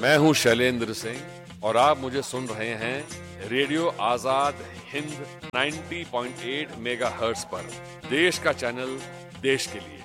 मैं हूं शैलेंद्र सिंह और आप मुझे सुन रहे हैं रेडियो आजाद हिंद 90.8 मेगाहर्ट्ज पर। देश का चैनल, देश के लिए।